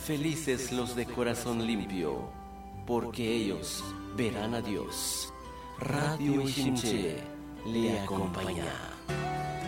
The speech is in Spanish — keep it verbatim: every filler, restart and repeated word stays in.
Felices los de corazón limpio, porque ellos verán a Dios. Radio Ishimche le acompaña.